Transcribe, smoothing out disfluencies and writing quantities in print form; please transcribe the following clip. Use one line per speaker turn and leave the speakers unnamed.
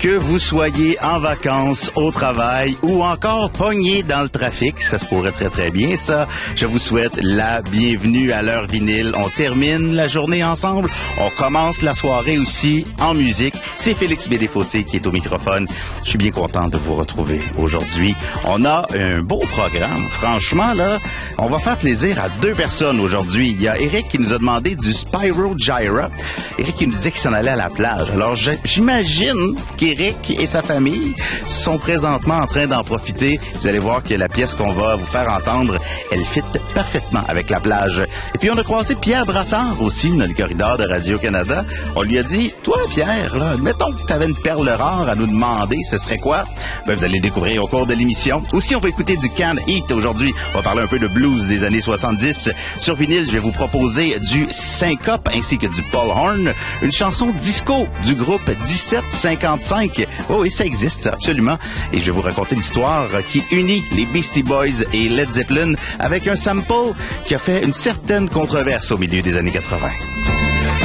Que vous soyez en vacances, au travail ou encore pogné dans le trafic, ça se pourrait très très bien ça, je vous souhaite la bienvenue à l'heure vinyle. On termine la journée ensemble, on commence la soirée aussi en musique. C'est Félix Bédéfossé qui est au microphone. Je suis bien content de vous retrouver aujourd'hui. On a un beau programme. Franchement, là, on va faire plaisir à deux personnes aujourd'hui. Il y a Eric qui nous a demandé du Spyro Gyra. Eric qui nous disait qu'il s'en allait à la plage. Alors, j'imagine qu'Eric et sa famille sont présentement en train d'en profiter. Vous allez voir que la pièce qu'on va vous faire entendre, elle fit parfaitement avec la plage. Et puis, on a croisé Pierre Brassard aussi dans le corridor de Radio-Canada. On lui a dit, toi, Pierre, là, mettons que tu avais une perle rare à nous demander, ce serait quoi? Ben, vous allez le découvrir au cours de l'émission. Aussi, on va écouter du Canned Heat aujourd'hui. On va parler un peu de blues des années 70. Sur vinyle, je vais vous proposer du syncope ainsi que du Paul Horn. Une chanson disco du groupe 1755. Oh oui, ça existe, absolument. Et je vais vous raconter l'histoire qui unit les Beastie Boys et Led Zeppelin avec un sample qui a fait une certaine controverse au milieu des années 80.